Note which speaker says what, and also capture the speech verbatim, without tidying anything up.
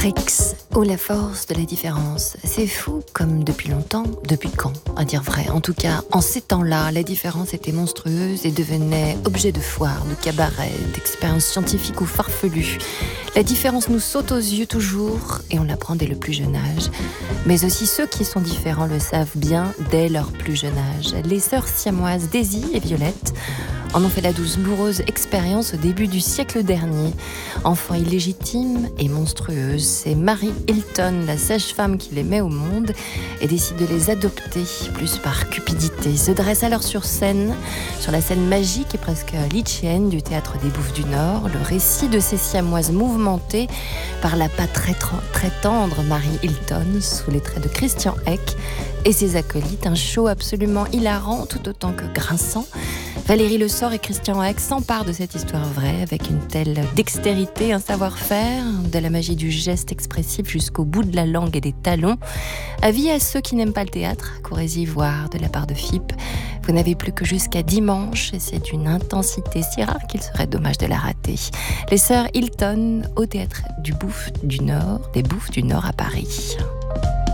Speaker 1: Fricks, ou la force de la différence. C'est fou, comme depuis longtemps, depuis quand, à dire vrai. En tout cas, en ces temps-là, la différence était monstrueuse et devenait objet de foire, de cabaret, d'expériences scientifiques ou farfelues. La différence nous saute aux yeux toujours, et on l'apprend dès le plus jeune âge. Mais aussi ceux qui sont différents le savent bien dès leur plus jeune âge. Les sœurs siamoises Daisy et Violette en ont fait la douloureuse expérience au début du siècle dernier. Enfant illégitime et monstrueuse, c'est Mary Hilton, la sage-femme qui les met au monde, et décide de les adopter, plus par cupidité. Se dresse alors sur scène, sur la scène magique et presque litchienne du théâtre des Bouffes du Nord, le récit de ces siamoises mouvementées par la patte très, très tendre Mary Hilton, sous les traits de Christian Eck, et ses acolytes, un show absolument hilarant tout autant que grinçant. Valérie Le Sort et Christian Eck s'emparent de cette histoire vraie avec une telle dextérité, un savoir-faire, de la magie du geste expressif jusqu'au bout de la langue et des talons. Avis à ceux qui n'aiment pas le théâtre, courez-y voir de la part de F I P. Vous n'avez plus que jusqu'à dimanche et c'est d'une intensité si rare qu'il serait dommage de la rater. Les sœurs Hilton au théâtre du Bouffe du Nord, des Bouffes du Nord à Paris.